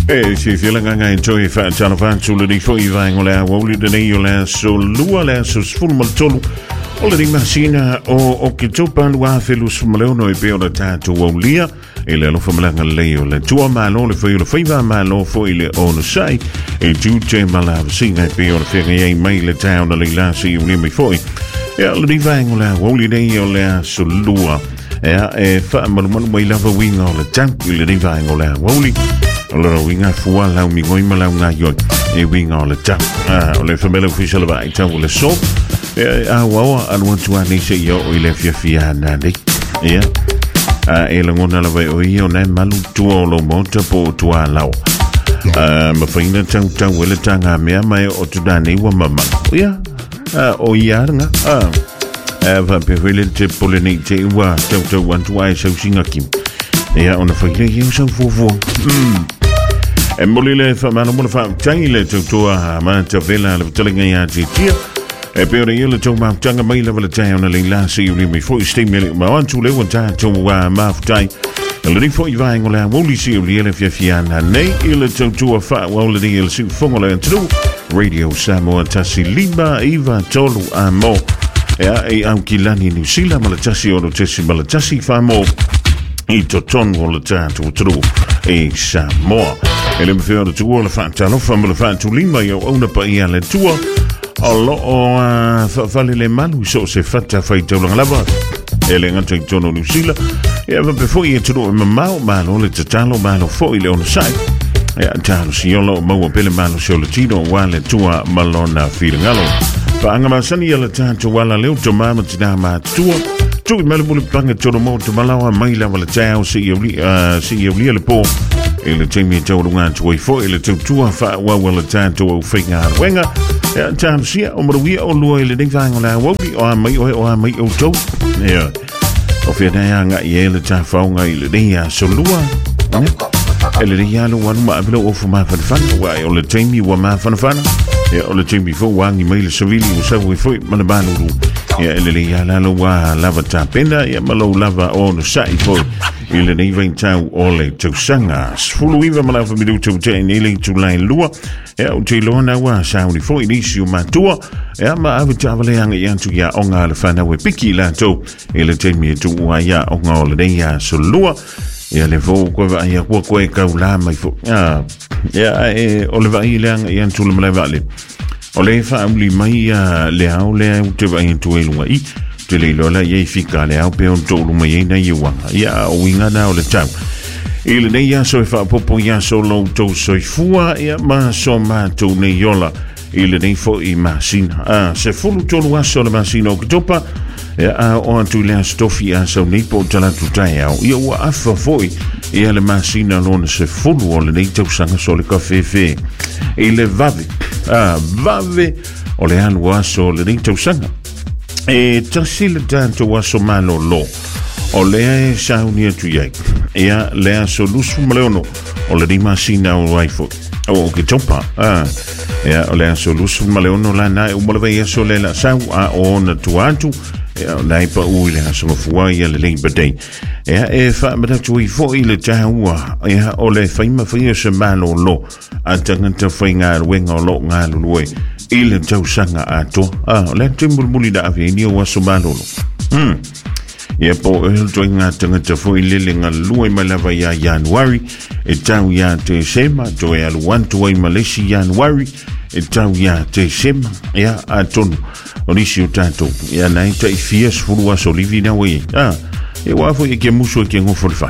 Si filanga enjoy fa tano fa sulle di foi va ngola woli de nei ola so lua la so sfulmal tolu ola di masina o che topa lua felus maleono e peola tato wolia e le lo famlanga leo le tua malo le foi le faiva malo foi le on sai e tu che mala singa peola fege e mai le town le lasi uni mi foi e ola di va ngola woli de ola so lua e fa mal mai lava winga le tank le di va ngola woli allora winga fuwa la mi ngoi mala nga yo e winga le ta le famelo official va ita le so wa anu tua ni se yo ile fia na dei e la ngona la vai o io na malu tuo lo monta po tua lao ma faina tang wele tanga me mai o tu dani wa mama o ia nga va pe vele te poleni te wa te wan tua so singa kim ona faile io so fu e molile fa mano mo fa tangile toa ma te vela le telinga ya tia e per io to ma tanga mai le vela tai ona le la si uri mi fo stimule ma wan tu le wan ta to wa ma tai le ri fo i vai ngola woli si uri le fiana nei il to fa woli di il si fongola tu radio Samoa tasi lima iva tolu amo e anche lani New Zealand ma la tasi ono tesi ma la tasi fa mo i to ton wala tanto tru e Samoa e le mfeo tu wala fanta lo fa mo fa tu lima io una pa ia le tua allo fale le manu so se fatta fai to la lava e le ngata tono New Zealand e va pe foi tu ma no le tatalo ma no foi le on sai e tano si yolo mo pele manu so le tino wala tua malona filingalo pa anga masani ya le tanto wala le to mama tina ma tua tu me le panga tono mo to malawa mai la wala tau si yo le po e le temi tau runga tu fo e le tua fa wala tanto o finga wenga e tan sia o mo wi o lo le ding vanga la wo o mai o to e o fe na nga ye le ta fa nga le ding ya so lua e le ya lo wan ma blo o fu ma fa wa o le temi wa ma fa e o le temi fo wangi mai le civili o sa wi fo ma le banu e le ya la lo wa lava ta penda e ma lo lava o no sai fo ile nei ventau ole tu sanga fulu iva mala fa midu tu te ni tu lai lua e o te lona wa sauni fo inisio matua e ma ave tavale anga yan tu ya onga le fana we piki la to ile te mi tu wa ya onga ole nei ya so lua e le vo ko va ya ko ka ula mai fo e ole va ile anga yan tu le mala vale ole fa uli mai le au le te va in tu elunga i te le lola ye fika le au pe on to lu mai na yewa ya o winga na o le tau ile nei ya so fa popo ya so lo to so fua ya ma so ma to ne yola ile nei fo i masina se fulu to lu aso le masina o topa ya o tu le stofia so nei po tala tu tai au ia wa afa foi ia le masina lona se fulu o le nei to sanga so le cafe ile vave o le anu aso le nei to sanga e tasile tanto waso malo lo o le sauni tu ye ia le solusu maleono o le masina o waifo o ke topa ia o le solusu maleono la na o mo le so le la sa o na tuantu ia lai pa u le so fuwa ia le lei badai ia e fa mata tu i fo ile taua ia o le faima fa se malo lo atanga ta fainga wenga lo nga luwe ile tau sanga ato le timbul muli da aveni o so malo ia po el toinga tanga ta fo ile lenga luwe malava ya January e tau ya te sema to ya want to in Malaysia January e tau ya te sema ia atonu Onisio tanto ia nai tai fies furua so livina we e wafo e ke muso ke ngofo fa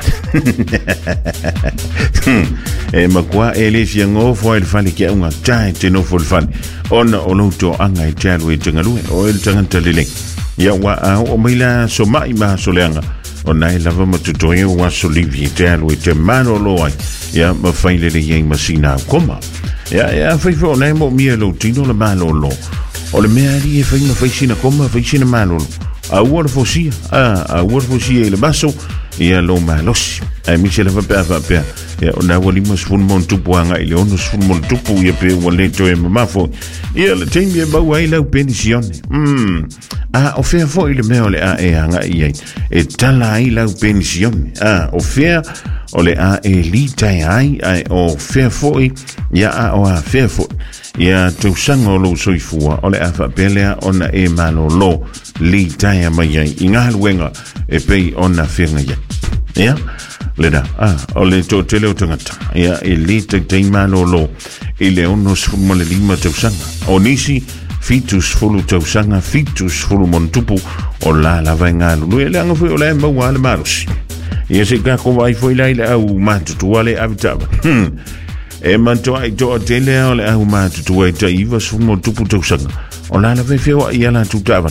e makwa ele fia ngofo el fali ke unga tai te no fo fa ona ono to anga i talo e tengalu o el tanganta lele ia wa o maila so mai ma so leanga ona e lava matuto e wa so livi talo e te mano loai ia ma faile le ye masina koma ia fai fo na mo mi lo tino le malo lo o le mea ri e whainga whaisina koma, whaisina manolo. A uara fosia, le baso, ia lo malosi. A mi se la whapea. Ia o na wali mas funmon tupu anga, ile ono funmon tupu, ia pe wale to e mamafo. Ia le teimi e bau ai lau penisione. o fea fo ile mea o le a e hanga i ai e tala ai lau pensione o fea o le a e li tai ai o fea fo ia o a fea fo ia tausanga o lo soifua o le a whapelea ona e malo lo li tai mai ai i ngā luenga e pei ona whianga ia ia leda o le to tele o tangata ia e li tai malo lo i le ono sfuma le lima tausanga o nisi fitus fulu tausanga fitus fulu montupu o la lava ngā lulu e le anga fui o le maua le marusi ia se kako vai foi lai le au matutua le avitava e mantoa i toa tele o le au matutua i ta iwa sfulu montupu tausanga o la lava feo i ala tutava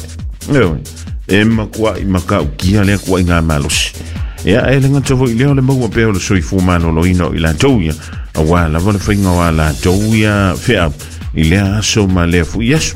e makua i makau kia le kua i ngā malusi ia e le ngata foi leo le maua peo le soifu mano lo ino i la tauia a wā lava le whainga wā la tauia fea i lea aso ma lea fu yesu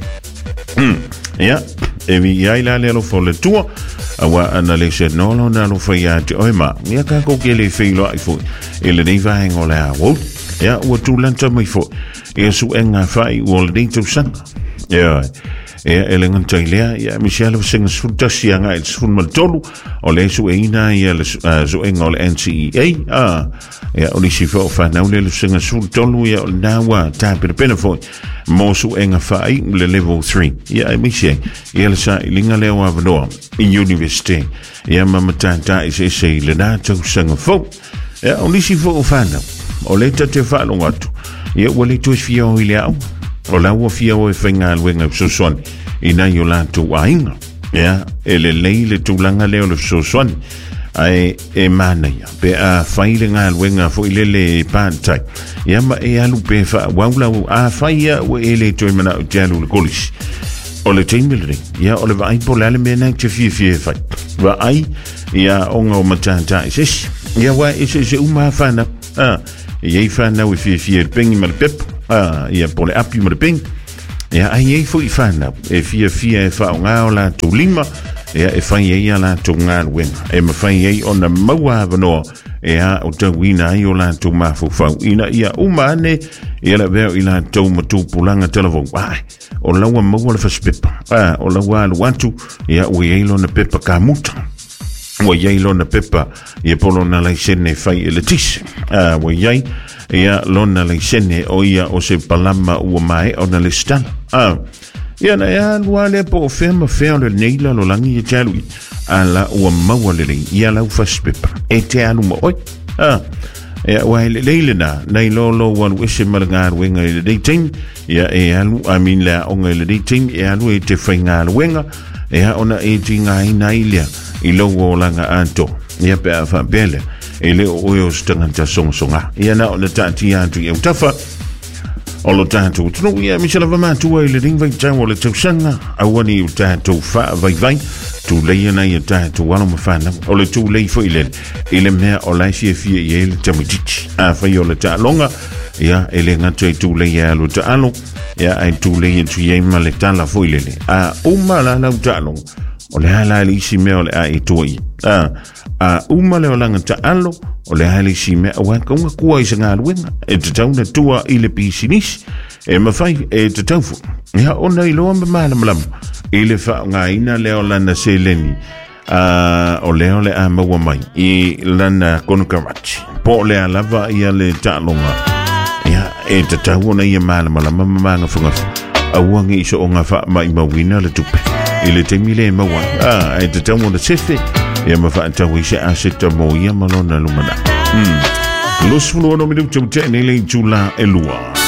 ia e mi ia i la lea lo fo le tua a wa ana le se nolo na lo fai ati oi ma ia ka ko ke le fei lo ai fu e le nei vai ngo la wo ia o tu lanta mai fu e su enga fai o le dei tu sanga ia e le nganta lea ia mi se lo singa su tasi anga il su mal tolu o le su eina ia le su enga o le NCEA ia o li si fo fa na le singa su tolu ia o na wa ta per penafo mo su enga fai le level 3 ia mi se ia le sa linga le wa vanoa in university ia mamatanta is se le na tu sanga fo ia o li si fo fa na o le te fa lo ngatu ia o le tu fio ile o la ua fia o e whainga luenga suswani ina yo la tu wainga ia e le leile tu langa leo le suswani ai e mana ia pe a whaile ngā luenga fo ile le pātai ia ma e alu pe wha waula a whaia o e le toi mana o te alu le kolisi o le teimilri ia o le vai po lale mena te fie whai wa ai ia onga o matanta isis ia wa isis uma whana ia whana o fie pengi ma le pepo ia pole api mo le ping ia ai ei fu i fana e fia e fa nga o la tu lima ia e fai ei la tu nga wenga e ma fai ei ona maua vano ia o te wina i o la tu mafu fau ina ia umane ia la veo i la tu matu pulanga telefon ai o laua maua le faspepa o laua lu watu ia o ei lo na pepa kamuta o ei lo na pepa ia polo na lai sene fai ele tisi o ei ia lona le sene o ia o se palama ua mai o na le stana ia na ia lua le po o fema fea le neila lo langi e te alui ala ua maua le lei ia lau faspepa e te alu mo oi ia ua le leile na nei lolo walu ese malanga ruenga e le deiting ia e alu amin lea onga e le deiting e alu e te whainga ruenga ia ona e tinga ina ilia i logo o langa anto ia pe a whapele e le o stanganta songa ia na o le tati atu i utafa o lo tatu tunu ia mi se lava matua i le ring vai tau o le tausanga awani o tatu wha vai tu leia na i tatu wala mawhana o le tu lei fo i le mea o lai fia i e le tamititi a whai o le ta longa ia e le ngatu e tu leia alo ta alo ia ai tu leia tu i e ma le tala fo i le a uma la lau ta longa o le hala le isi mea o le a i tuai a uma le olanga ta alo o le hala isi mea o waka unga kua isa ngā luenga e te tauna tua i le pisinisi e mawhai e te taufu ia ona i loa mama malam i le wha ngā ina leo lana se leni o leo le a maua mai i lana konukarati po le a lava i a le ta longa ia e te tau ona i a malam manga whangafu a uangi iso o ngā wha mai mawina le tupe i le te mile maua e te tau ona sefe ia mawhaatau i se aseta mo ia malona lumana. Los fulu ono minuto te nei le tula e lua.